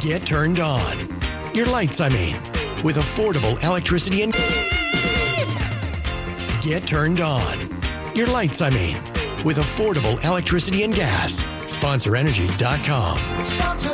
Get turned on. Your lights, I mean. With affordable electricity and... Get turned on. Your lights, I mean. With affordable electricity and gas. SponsorEnergy.com.